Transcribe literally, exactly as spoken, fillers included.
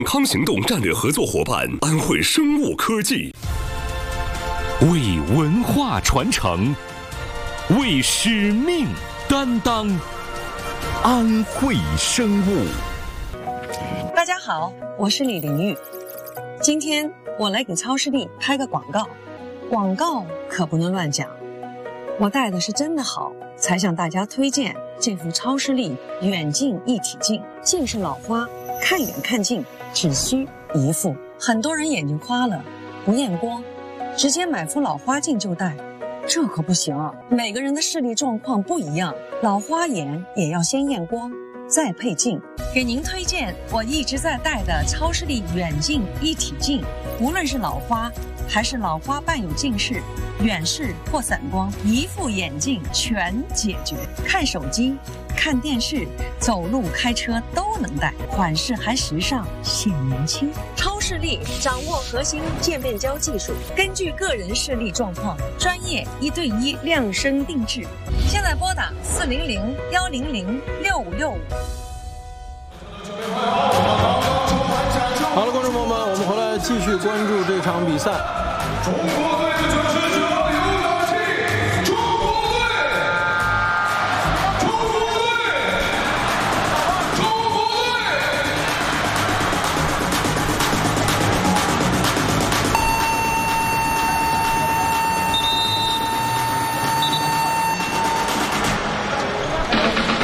康行动战略合作伙伴安慧生物科技， 为文化传承，为使命担当。安慧生物。 大家好，我是李玲玉。今天我来给超视力拍个广告，广告可不能乱讲。我戴的是真的好，才向大家推荐这副超视力远近一体镜。近视老花，看远看近只需一副。很多人眼睛花了，不验光，直接买副老花镜就戴，这可不行啊！每个人的视力状况不一样，老花眼也要先验光，再配镜。给您推荐我一直在戴的超视力远近一体镜，无论是老花还是老花伴有近视、远视或散光，一副眼镜全解决。看手机、看电视、走路、开车都能戴，款式还时尚，显年轻。超视力掌握核心渐变焦技术，根据个人视力状况，专业一对一量身定制。现在拨打四零零幺零零六五六五。 好了，观众朋友们，我们回来继续关注这场比赛。中国队